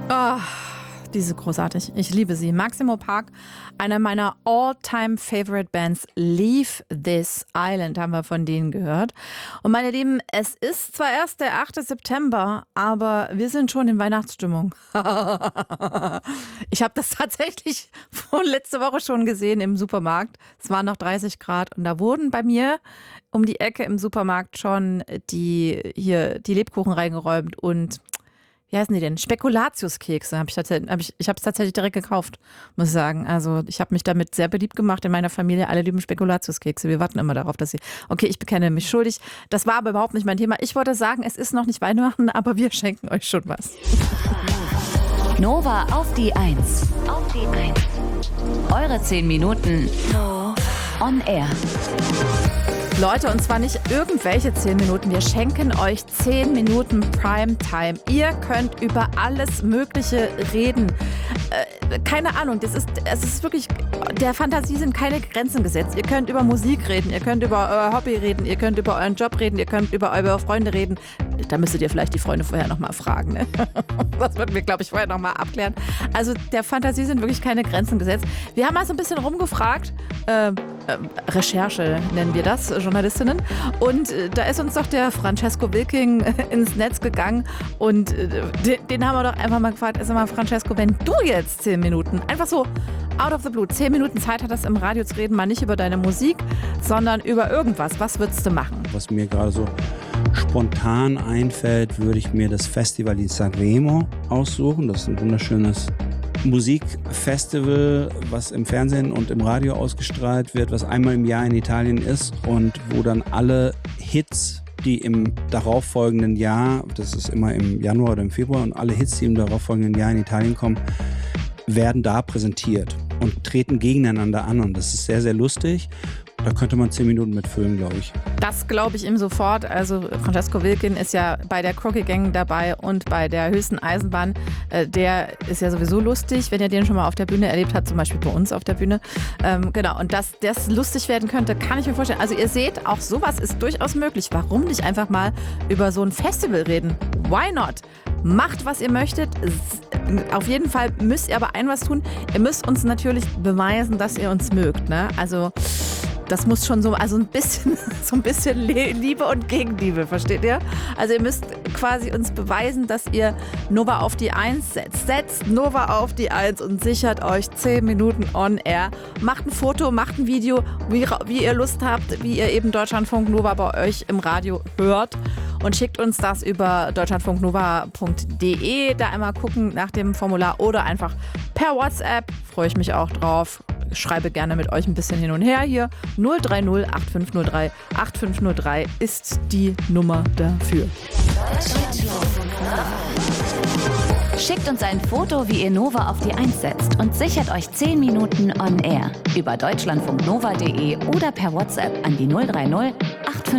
Oh, diese großartig. Ich liebe sie. Maximo Park, eine meiner All-Time-Favorite-Bands. Leave This Island haben wir von denen gehört. Und meine Lieben, es ist zwar erst der 8. September, aber wir sind schon in Weihnachtsstimmung. Ich habe das tatsächlich letzte Woche schon gesehen im Supermarkt. Es waren noch 30 Grad und da wurden bei mir um die Ecke im Supermarkt schon die Lebkuchen reingeräumt und wie heißen die denn? Spekulatiuskekse. Ich habe es tatsächlich direkt gekauft, muss ich sagen. Also ich habe mich damit sehr beliebt gemacht in meiner Familie. Alle lieben Spekulatiuskekse. Wir warten immer darauf, dass sie... Okay, ich bekenne mich schuldig. Das war aber überhaupt nicht mein Thema. Ich wollte sagen, es ist noch nicht Weihnachten, aber wir schenken euch schon was. Nova auf die 1. Auf die 1. Eure 10 Minuten on air. Leute, und zwar nicht irgendwelche 10 Minuten. Wir schenken euch 10 Minuten Primetime. Ihr könnt über alles Mögliche reden. Keine Ahnung, es ist wirklich, der Fantasie sind keine Grenzen gesetzt. Ihr könnt über Musik reden, ihr könnt über euer Hobby reden, ihr könnt über euren Job reden, ihr könnt über eure Freunde reden. Da müsstet ihr vielleicht die Freunde vorher nochmal fragen. Ne? Das würden wir, glaube ich, vorher nochmal abklären. Also der Fantasie sind wirklich keine Grenzen gesetzt. Wir haben mal so ein bisschen rumgefragt, Recherche nennen wir das, Journalistinnen. Und da ist uns doch der Francesco Wilking ins Netz gegangen und den haben wir doch einfach mal gefragt, sag mal Francesco, wenn du jetzt 10 Minuten, einfach so out of the blue, 10 Minuten Zeit hattest im Radio zu reden, mal nicht über deine Musik, sondern über irgendwas, was würdest du machen? Was mir gerade so spontan einfällt, würde ich mir das Festival di Sanremo aussuchen. Das ist ein wunderschönes Musikfestival, was im Fernsehen und im Radio ausgestrahlt wird, was einmal im Jahr in Italien ist und wo dann alle Hits, die im darauffolgenden Jahr, das ist immer im Januar oder im Februar, und alle Hits, die im darauffolgenden Jahr in Italien kommen, werden da präsentiert und treten gegeneinander an. Und das ist sehr, sehr lustig. Da könnte man 10 Minuten mitfüllen, glaube ich. Das glaube ich ihm sofort. Also Francesco Wilkin ist ja bei der Crooked Gang dabei und bei der höchsten Eisenbahn. Der ist ja sowieso lustig, wenn ihr den schon mal auf der Bühne erlebt habt, zum Beispiel bei uns auf der Bühne. Genau, und dass das lustig werden könnte, kann ich mir vorstellen. Also ihr seht, auch sowas ist durchaus möglich. Warum nicht einfach mal über so ein Festival reden? Why not? Macht, was ihr möchtet. Auf jeden Fall müsst ihr aber was tun. Ihr müsst uns natürlich beweisen, dass ihr uns mögt. Ne? Also das muss schon so ein bisschen Liebe und Gegenliebe, versteht ihr? Also ihr müsst quasi uns beweisen, dass ihr Nova auf die 1 setzt. Setzt Nova auf die 1 und sichert euch 10 Minuten on air. Macht ein Foto, macht ein Video, wie ihr Lust habt, wie ihr eben Deutschlandfunk Nova bei euch im Radio hört. Und schickt uns das über deutschlandfunknova.de. Da einmal gucken nach dem Formular oder einfach per WhatsApp. Freue ich mich auch drauf. Schreibe gerne mit euch ein bisschen hin und her hier. 030 8503 8503 ist die Nummer dafür. Schickt uns ein Foto, wie ihr Nova auf die 1 setzt und sichert euch 10 Minuten on air über deutschlandfunknova.de oder per WhatsApp an die 030 8503